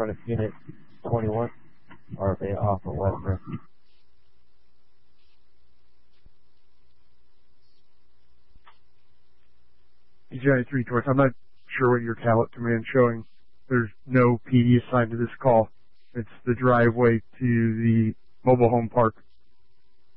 front of Unit 21, RFA off of Western. Johnny 3 Torch, I'm not sure what your Calip command's showing. There's no PD assigned to this call. It's the driveway to the mobile home park.